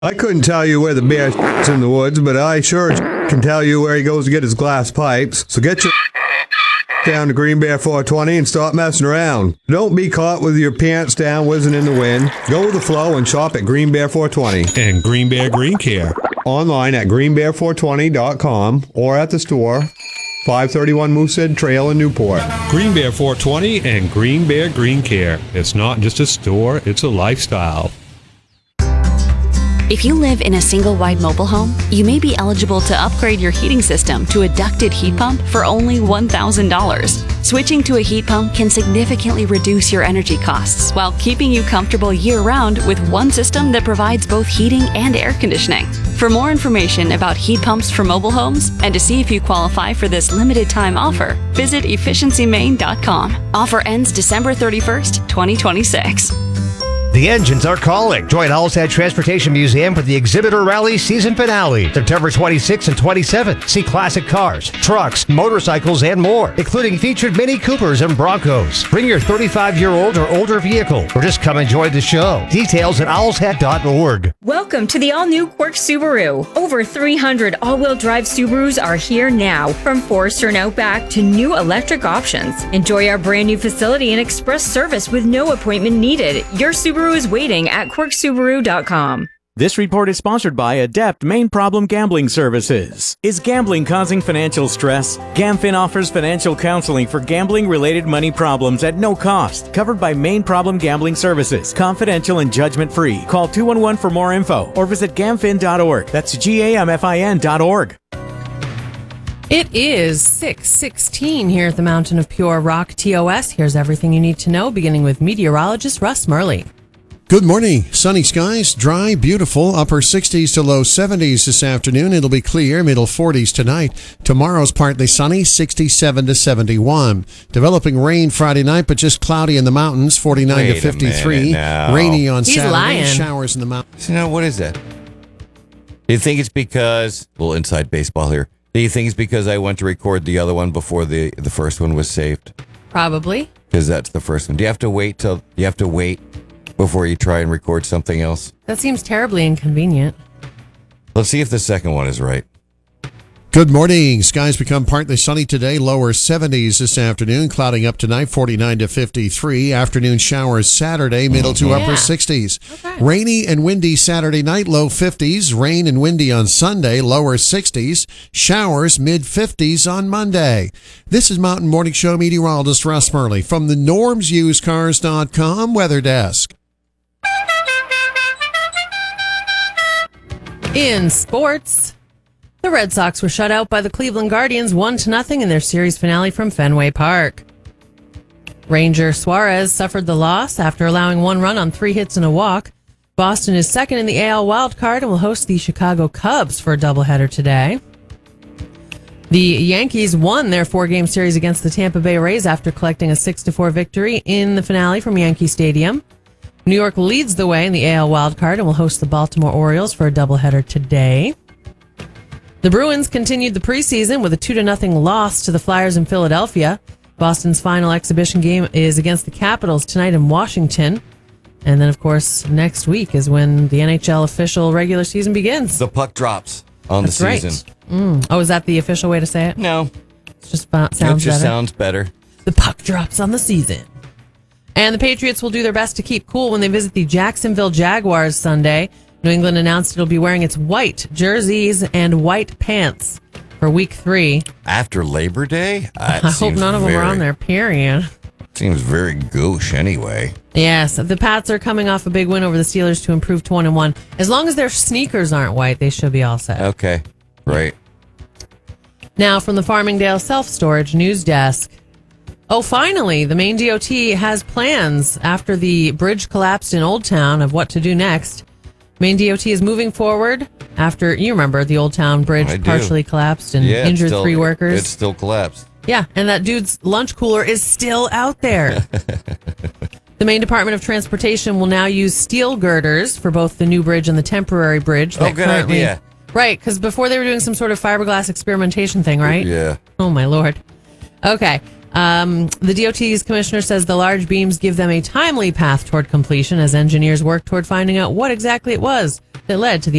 I couldn't tell you where the bear is in the woods, but I sure can tell you where he goes to get his glass pipes. So get your down to Green Bear 420 and stop messing around. Don't be caught with your pants down whizzing in the wind. Go with the flow and shop at Green Bear 420. And Green Bear Green Care. Online at greenbear420.com or at the store, 531 Moosehead Trail in Newport. Green Bear 420 and Green Bear Green Care. It's not just a store, it's a lifestyle. If you live in a single-wide mobile home, you may be eligible to upgrade your heating system to a ducted heat pump for only $1,000. Switching to a heat pump can significantly reduce your energy costs while keeping you comfortable year-round with one system that provides both heating and air conditioning. For more information about heat pumps for mobile homes and to see if you qualify for this limited-time offer, visit efficiencymain.com. Offer ends December 31st, 2026. The engines are calling. Join Owl's Head Transportation Museum for the Exhibitor Rally season finale, September 26th and 27th. See classic cars, trucks, motorcycles, and more, including featured Mini Coopers and Broncos. Bring your 35-year-old or older vehicle, or just come enjoy the show. Details at owlshead.org. Welcome to the all-new Quirk Subaru. Over 300 all-wheel drive Subarus are here now, from Forester and Outback to new electric options. Enjoy our brand new facility and express service with no appointment needed. Your Subaru is waiting at quirksubaru.com. This report is sponsored by Adept Main Problem Gambling Services. Is gambling causing financial stress? GamFin offers financial counseling for gambling-related money problems at no cost. Covered by Main Problem Gambling Services. Confidential and judgment-free. Call 211 for more info or visit gamfin.org. That's GAMFIN.org. It is 6:16 here at the Mountain of Pure Rock TOS. Here's everything you need to know, beginning with meteorologist Russ Murley. Good morning. Sunny skies, dry, beautiful, upper 60s to low 70s this afternoon. It'll be clear, middle 40s tonight. Tomorrow's partly sunny, 67 to 71. Developing rain Friday night, but just cloudy in the mountains, 49 to 53. Rainy on He's Saturday, lying. showers in the mountains. So now, what is that? Do you think it's because, a little inside baseball here, do you think it's because I went to record the other one before the first one was saved? Probably. Because that's the first one. Do you have to wait before you try and record something else? That seems terribly inconvenient. Let's see if the second one is right. Good morning. Skies become partly sunny today, lower 70s this afternoon, clouding up tonight, 49 to 53. Afternoon showers Saturday, middle to upper 60s. Okay. Rainy and windy Saturday night, low 50s. Rain and windy on Sunday, lower 60s. Showers mid 50s on Monday. This is Mountain Morning Show meteorologist Russ Murley from the normsusedcars.com weather desk. In sports, the Red Sox were shut out by the Cleveland Guardians 1-0 in their series finale from Fenway Park. Ranger Suarez suffered the loss after allowing one run on 3 hits and a walk. Boston is second in the AL wildcard and will host the Chicago Cubs for a doubleheader today. The Yankees won their 4-game series against the Tampa Bay Rays after collecting a 6-4 victory in the finale from Yankee Stadium. New York leads the way in the AL wildcard and will host the Baltimore Orioles for a doubleheader today. The Bruins continued the preseason with a 2-0 loss to the Flyers in Philadelphia. Boston's final exhibition game is against the Capitals tonight in Washington. And then, of course, next week is when the NHL official regular season begins. The puck drops on That's the season. Right. Oh, is that the official way to say it? No. It just sounds better. The puck drops on the season. And the Patriots will do their best to keep cool when they visit the Jacksonville Jaguars Sunday. New England announced it'll be wearing its white jerseys and white pants for week 3. After Labor Day? I hope none of them are on there, period. Seems very gauche anyway. Yes, the Pats are coming off a big win over the Steelers to improve to 1-1. As long as their sneakers aren't white, they should be all set. Okay, right. Now from the Farmingdale Self-Storage News Desk. Oh, finally, the Maine DOT has plans after the bridge collapsed in Old Town of what to do next. Maine DOT is moving forward after, you remember, the Old Town Bridge partially collapsed and injured 3 workers. It still collapsed. Yeah, and that dude's lunch cooler is still out there. The Maine Department of Transportation will now use steel girders for both the new bridge and the temporary bridge. Good idea. Right, because before they were doing some sort of fiberglass experimentation thing, right? Yeah. Oh, my Lord. Okay. The DOT's commissioner says the large beams give them a timely path toward completion as engineers work toward finding out what exactly it was that led to the